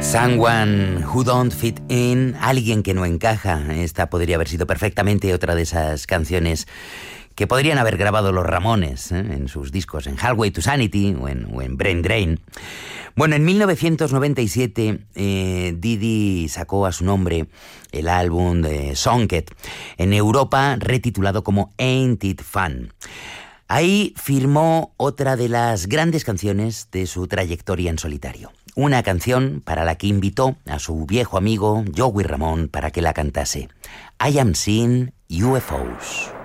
Someone Who Don't Fit In, alguien que no encaja. Esta podría haber sido perfectamente otra de esas canciones que podrían haber grabado los Ramones en sus discos, en Halfway to Sanity o en Brain Drain. Bueno, en 1997 Didi sacó a su nombre el álbum de Songket, en Europa retitulado como Ain't It Fun. Ahí firmó otra de las grandes canciones de su trayectoria en solitario. Una canción para la que invitó a su viejo amigo Joey Ramone para que la cantase. I Am Seeing UFOs.